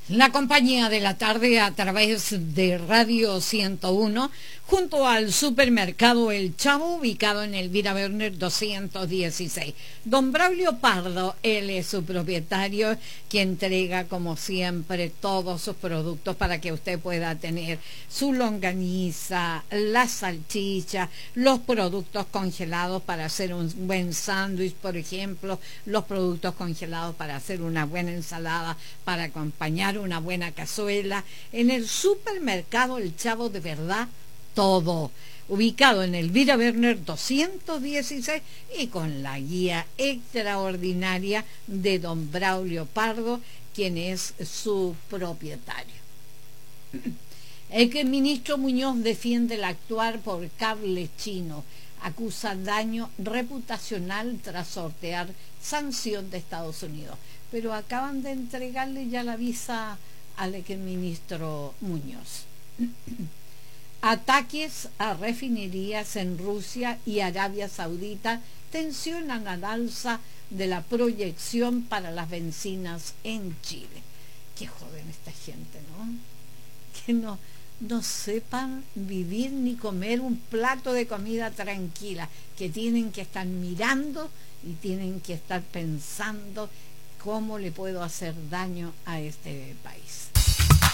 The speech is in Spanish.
La compañía de la tarde a través de Radio 101 junto al supermercado El Chavo ubicado en Elvira Werner 216. Don Braulio Pardo, él es su propietario que entrega como siempre todos sus productos para que usted pueda tener su longaniza, la salchicha, los productos congelados para hacer un buen sándwich, por ejemplo, los productos congelados para hacer una buena ensalada, para acompañar una buena cazuela. En el supermercado El Chavo, de verdad, todo. Ubicado en Elvira Werner 216 y con la guía extraordinaria de don Braulio Pardo, quien es su propietario. El que el ministro Muñoz defiende el actuar por cable chino. Acusa daño reputacional tras sortear sanción de Estados Unidos. Pero acaban de entregarle ya la visa al ex ministro Muñoz. Ataques a refinerías en Rusia y Arabia Saudita tensionan al alza de la proyección para las bencinas en Chile. Qué joven esta gente, ¿no? Que no sepan vivir ni comer un plato de comida tranquila, que tienen que estar mirando y tienen que estar pensando cómo le puedo hacer daño a este país.